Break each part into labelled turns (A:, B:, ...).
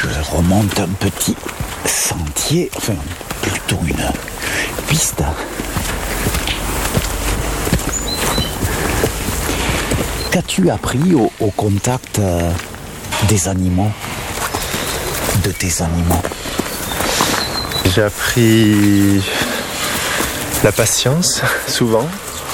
A: je remonte un petit sentier, enfin plutôt une piste. Qu'as-tu appris au contact des animaux, de tes animaux?
B: J'ai appris la patience, souvent,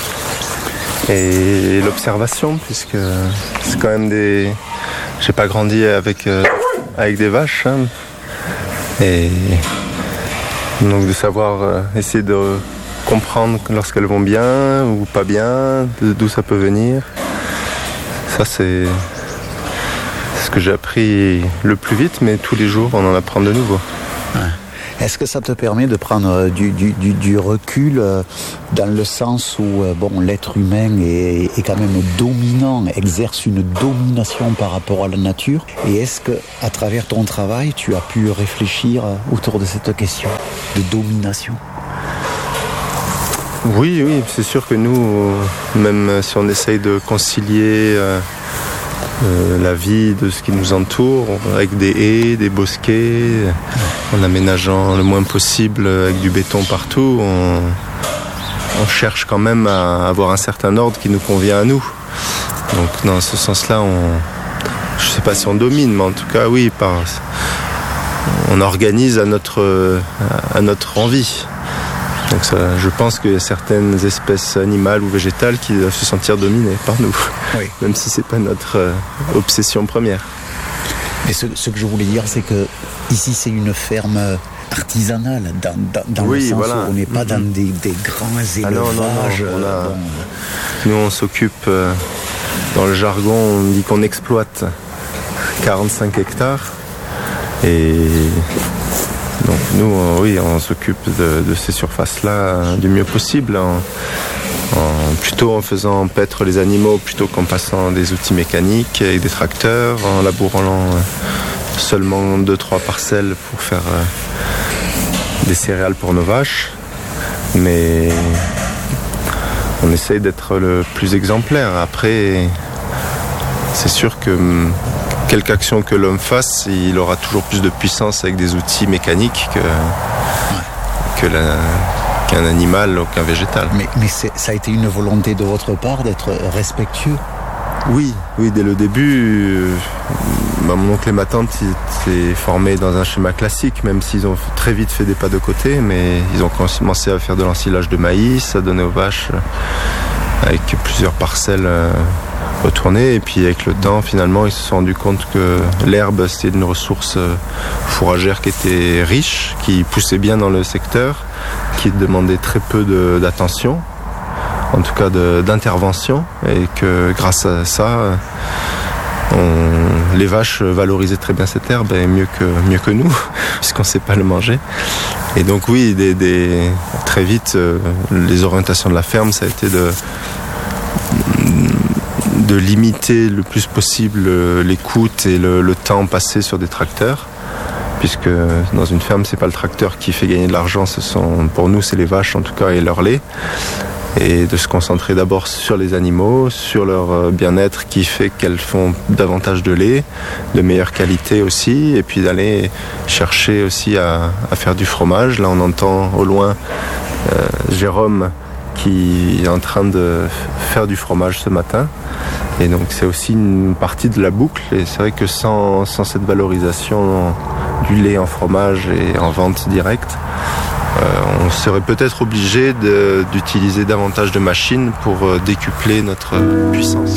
B: et l'observation, puisque c'est quand même des... J'ai pas grandi avec des vaches, hein, et donc de savoir essayer de comprendre lorsqu'elles vont bien ou pas bien, d'où ça peut venir. Ça, c'est ce que j'ai appris le plus vite, mais tous les jours, on en apprend de nouveau.
A: Ouais. Est-ce que ça te permet de prendre du recul dans le sens où l'être humain est quand même dominant, exerce une domination par rapport à la nature? Et est-ce que, à travers ton travail, tu as pu réfléchir autour de cette question de domination?
B: Oui, c'est sûr que nous, même si on essaye de concilier la vie de ce qui nous entoure, avec des haies, des bosquets, en aménageant le moins possible avec du béton partout, on cherche quand même à avoir un certain ordre qui nous convient à nous. Donc dans ce sens-là, je ne sais pas si on domine, mais en tout cas oui, on organise à notre envie. Donc ça, je pense qu'il y a certaines espèces animales ou végétales qui doivent se sentir dominées par nous, oui. Même si c'est pas notre obsession première.
A: Mais ce que je voulais dire, c'est que ici c'est une ferme artisanale, dans le sens où on n'est pas dans des grands élevages.
B: Non. Nous on s'occupe, dans le jargon on dit qu'on exploite 45 hectares et... Donc nous, on s'occupe de ces surfaces-là du mieux possible, plutôt en faisant paître les animaux plutôt qu'en passant des outils mécaniques avec des tracteurs, en labourant seulement 2-3 parcelles pour faire des céréales pour nos vaches. Mais on essaye d'être le plus exemplaire. Après, c'est sûr que... quelque action que l'homme fasse, il aura toujours plus de puissance avec des outils mécaniques qu'un animal ou qu'un végétal.
A: Mais ça a été une volonté de votre part d'être respectueux?
B: Oui, dès le début, mon oncle et ma tante étaient formés dans un schéma classique, même s'ils ont très vite fait des pas de côté, mais ils ont commencé à faire de l'ensilage de maïs, à donner aux vaches avec plusieurs parcelles retourner, et puis avec le temps finalement ils se sont rendus compte que l'herbe c'était une ressource fourragère qui était riche, qui poussait bien dans le secteur, qui demandait très peu d'attention, en tout cas d'intervention, et que grâce à ça les vaches valorisaient très bien cette herbe, et mieux que nous puisqu'on ne sait pas le manger. Et donc oui, très vite les orientations de la ferme ça a été de limiter le plus possible l'écoute et le temps passé sur des tracteurs, puisque dans une ferme c'est pas le tracteur qui fait gagner de l'argent, pour nous c'est les vaches en tout cas et leur lait, et de se concentrer d'abord sur les animaux, sur leur bien-être qui fait qu'elles font davantage de lait, de meilleure qualité aussi, et puis d'aller chercher aussi à faire du fromage. Là on entend au loin Jérôme qui est en train de faire du fromage ce matin. Et donc c'est aussi une partie de la boucle. Et c'est vrai que sans cette valorisation du lait en fromage et en vente directe, on serait peut-être obligé d'utiliser davantage de machines pour décupler notre puissance.